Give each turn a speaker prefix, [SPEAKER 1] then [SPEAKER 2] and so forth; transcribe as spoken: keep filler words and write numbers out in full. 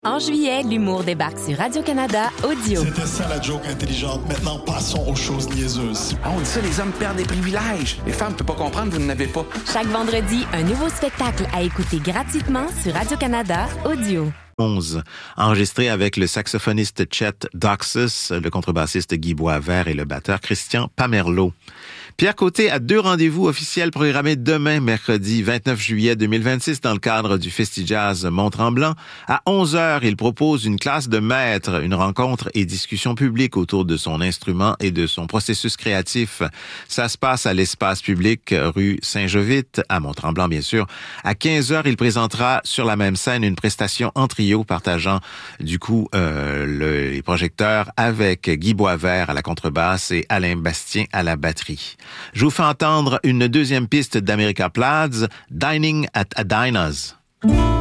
[SPEAKER 1] En juillet, l'humour débarque sur Radio-Canada Audio.
[SPEAKER 2] C'était ça la joke intelligente. Maintenant, passons aux choses niaiseuses.
[SPEAKER 3] Ah, on dit ça, les hommes perdent des privilèges. Les femmes ne peuvent pas comprendre, vous n'avez pas.
[SPEAKER 1] Chaque vendredi, un nouveau spectacle à écouter gratuitement sur Radio-Canada Audio.
[SPEAKER 4] onze, enregistré avec le saxophoniste Chet Doxus, le contrebassiste Guy Boisvert et le batteur Christian Pamerlot. Pierre Côté a deux rendez-vous officiels programmés demain, mercredi vingt-neuf juillet deux mille vingt-six, dans le cadre du Festi-Jazz Mont-Tremblant. À onze heures, il propose une classe de maître, une rencontre et discussion publique autour de son instrument et de son processus créatif. Ça se passe à l'espace public, rue Saint-Jovite, à Mont-Tremblant, bien sûr. À quinze heures, il présentera sur la même scène une prestation en trio, partageant du coup euh, le, les projecteurs avec Guy Boisvert à la contrebasse et Alain Bastien à la batterie. Je vous fais entendre une deuxième piste d'America Plaids, Dining at Adina's.